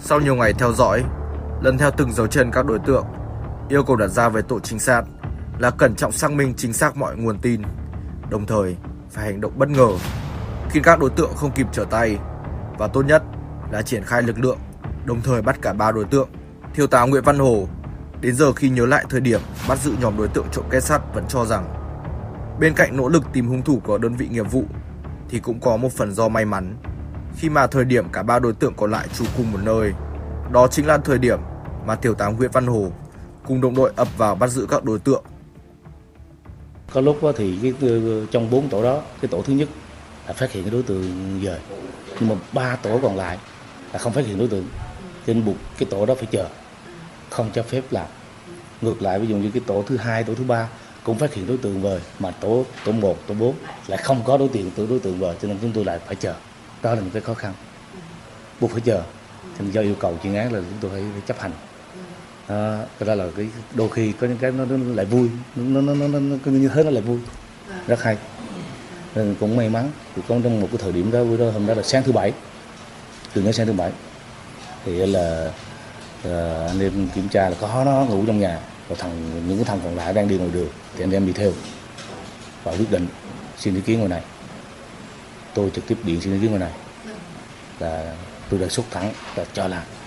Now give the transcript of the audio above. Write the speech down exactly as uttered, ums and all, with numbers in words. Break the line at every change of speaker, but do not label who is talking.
Sau nhiều ngày theo dõi, lần theo từng dấu chân các đối tượng, yêu cầu đặt ra với tổ trinh sát là cẩn trọng xác minh chính xác mọi nguồn tin, đồng thời phải hành động bất ngờ khi các đối tượng không kịp trở tay, và tốt nhất là triển khai lực lượng đồng thời bắt cả ba đối tượng. Thiếu tá Nguyễn Văn Hồ đến giờ khi nhớ lại thời điểm bắt giữ nhóm đối tượng trộm két sắt vẫn cho rằng bên cạnh nỗ lực tìm hung thủ của đơn vị nghiệp vụ thì cũng có một phần do may mắn, khi mà thời điểm cả ba đối tượng còn lại trú cùng một nơi. Đó chính là thời điểm mà thiếu tá Nguyễn Văn Hồ cùng đồng đội ập vào bắt giữ các đối tượng.
Có lúc thì cái, trong bốn tổ đó, cái tổ thứ nhất là phát hiện cái đối tượng dời, nhưng mà ba tổ còn lại là không phát hiện đối tượng, cho nên buộc cái tổ đó phải chờ, không cho phép làm. Ngược lại, ví dụ như cái tổ thứ hai, tổ thứ ba cũng phát hiện đối tượng vời, mà tổ tổ một, tổ bốn lại không có đối tượng tự đối tượng vời, cho nên chúng tôi lại phải chờ. Đó là một cái khó khăn, buộc phải chờ. Cho nên do yêu cầu chuyên án là chúng tôi phải, phải chấp hành. Đó, cái đó là cái đôi khi có những cái nó, nó lại vui, nó nó nó, nó, nó như thế nó lại vui, rất hay. Nên cũng may mắn thì có trong một cái thời điểm đó, bữa đó hôm đó là sáng thứ bảy, từ ngày sáng thứ bảy thì là uh, anh em kiểm tra là có nó ngủ trong nhà, và thằng những cái thằng còn lại đang đi ngoài đường thì anh em đi theo và quyết định xin ý kiến ngoài này. Tôi trực tiếp điện xin ý kiến ngoài này là tôi đề xuất thẳng là cho làm.